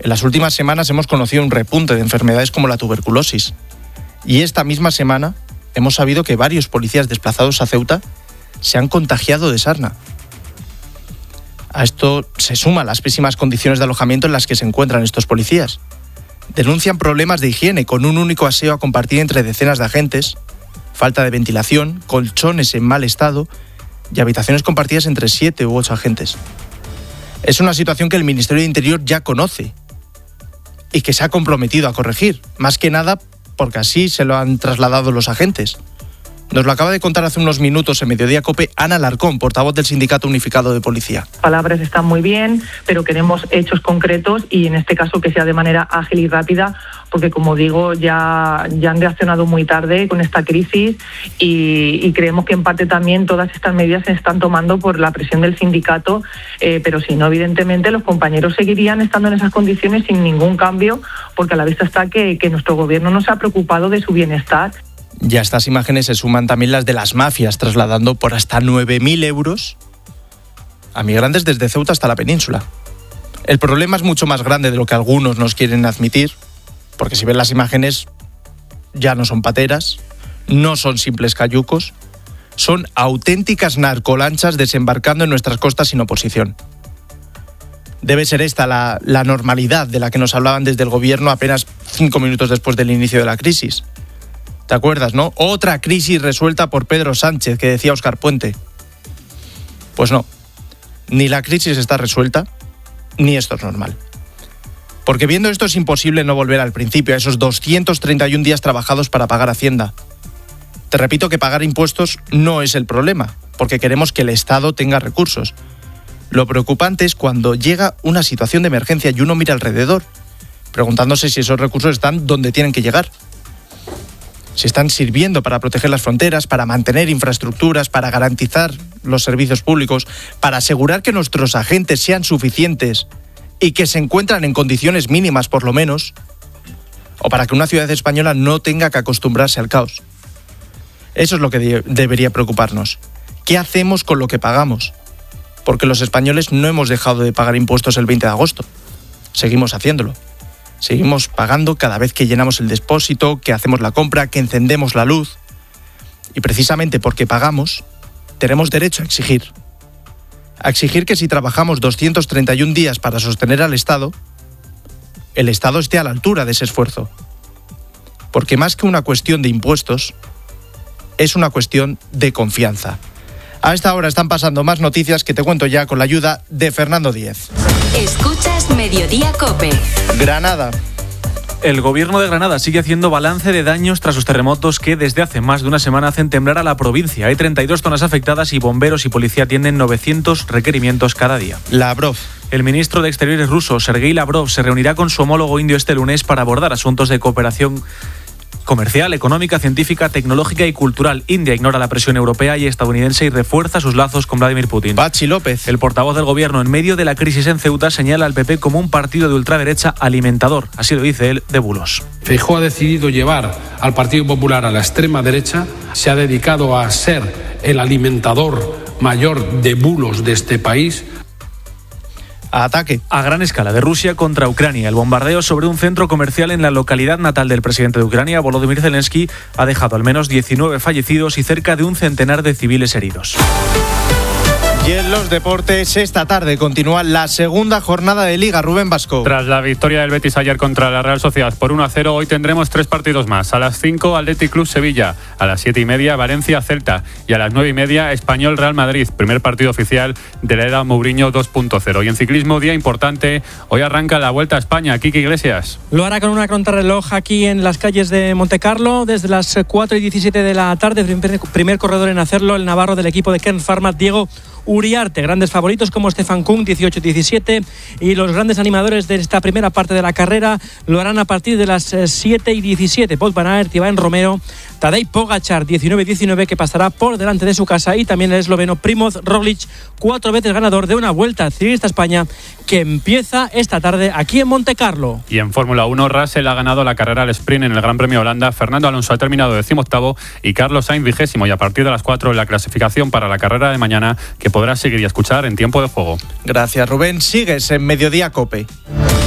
En las últimas semanas hemos conocido un repunte de enfermedades como la tuberculosis. Y esta misma semana hemos sabido que varios policías desplazados a Ceuta se han contagiado de sarna. A esto se suman las pésimas condiciones de alojamiento en las que se encuentran estos policías. Denuncian problemas de higiene con un único aseo a compartir entre decenas de agentes, falta de ventilación, colchones en mal estado y habitaciones compartidas entre 7 u 8 agentes. Es una situación que el Ministerio de Interior ya conoce y que se ha comprometido a corregir, más que nada porque así se lo han trasladado los agentes. Nos lo acaba de contar hace unos minutos en Mediodía COPE Ana Alarcón, portavoz del Sindicato Unificado de Policía. Palabras están muy bien, pero queremos hechos concretos y en este caso que sea de manera ágil y rápida, porque como digo, ya han reaccionado muy tarde con esta crisis y creemos que en parte también todas estas medidas se están tomando por la presión del sindicato, pero si no, evidentemente los compañeros seguirían estando en esas condiciones sin ningún cambio, porque a la vista está que nuestro gobierno no se ha preocupado de su bienestar. Y a estas imágenes se suman también las de las mafias trasladando por hasta 9.000 euros a migrantes desde Ceuta hasta la península. El problema es mucho más grande de lo que algunos nos quieren admitir, porque si ven las imágenes ya no son pateras, no son simples cayucos, son auténticas narcolanchas desembarcando en nuestras costas sin oposición. Debe ser esta la normalidad de la que nos hablaban desde el gobierno apenas 5 minutos después del inicio de la crisis. ¿Te acuerdas, no? Otra crisis resuelta por Pedro Sánchez, que decía Óscar Puente. Pues no, ni la crisis está resuelta, ni esto es normal. Porque viendo esto es imposible no volver al principio, a esos 231 días trabajados para pagar Hacienda. Te repito que pagar impuestos no es el problema, porque queremos que el Estado tenga recursos. Lo preocupante es cuando llega una situación de emergencia y uno mira alrededor, preguntándose si esos recursos están donde tienen que llegar. Si están sirviendo para proteger las fronteras, para mantener infraestructuras, para garantizar los servicios públicos, para asegurar que nuestros agentes sean suficientes y que se encuentran en condiciones mínimas por lo menos, o para que una ciudad española no tenga que acostumbrarse al caos. Eso es lo que debería preocuparnos. ¿Qué hacemos con lo que pagamos? Porque los españoles no hemos dejado de pagar impuestos el 20 de agosto. Seguimos haciéndolo. Seguimos pagando cada vez que llenamos el depósito, que hacemos la compra, que encendemos la luz. Y precisamente porque pagamos, tenemos derecho a exigir. A exigir que si trabajamos 231 días para sostener al Estado, el Estado esté a la altura de ese esfuerzo. Porque más que una cuestión de impuestos, es una cuestión de confianza. A esta hora están pasando más noticias que te cuento ya con la ayuda de Fernando Díez. Escuchas Mediodía COPE. Granada. El gobierno de Granada sigue haciendo balance de daños tras los terremotos que desde hace más de una semana hacen temblar a la provincia. Hay 32 zonas afectadas y bomberos y policía atienden 900 requerimientos cada día. Lavrov. El ministro de Exteriores ruso, Sergei Lavrov, se reunirá con su homólogo indio este lunes para abordar asuntos de cooperación comercial, económica, científica, tecnológica y cultural. India ignora la presión europea y estadounidense y refuerza sus lazos con Vladimir Putin. Patxi López. El portavoz del gobierno, en medio de la crisis en Ceuta, señala al PP como un partido de ultraderecha alimentador. Así lo dice él de bulos. Feijóo ha decidido llevar al Partido Popular a la extrema derecha, se ha dedicado a ser el alimentador mayor de bulos de este país. Ataque a gran escala de Rusia contra Ucrania. El bombardeo sobre un centro comercial en la localidad natal del presidente de Ucrania, Volodymyr Zelensky, ha dejado al menos 19 fallecidos y cerca de un centenar de civiles heridos. Y en los deportes, esta tarde continúa la segunda jornada de Liga. Rubén Vasco. Tras la victoria del Betis ayer contra la Real Sociedad por 1-0, hoy tendremos 3 partidos más. A las 5, Athletic Club Sevilla. A las 7:30, Valencia Celta. Y a las 9:30, Español Real Madrid. Primer partido oficial de la era Mourinho 2.0. Y en ciclismo, día importante. Hoy arranca la Vuelta a España. Quique Iglesias. Lo hará con una contrarreloj aquí en las calles de Montecarlo. Desde las 4:17 de la tarde, primer corredor en hacerlo, el navarro del equipo de Kern Pharma, Diego Uriarte. Grandes favoritos como Stefan Kung, 18-17, y los grandes animadores de esta primera parte de la carrera lo harán a partir de las 7:17. Wout van Aert, Iván Romero, Tadej Pogačar, 19-19, que pasará por delante de su casa, y también el esloveno Primoz Roglic, 4 veces ganador de una Vuelta Ciclista España que empieza esta tarde aquí en Montecarlo. Y en Fórmula 1, Russell ha ganado la carrera al sprint en el Gran Premio de Holanda, Fernando Alonso ha terminado 18º y Carlos Sainz 20º, y a partir de las 4 la clasificación para la carrera de mañana, que podrás seguir y escuchar en Tiempo de Juego. Gracias, Rubén. Sigues en Mediodía COPE.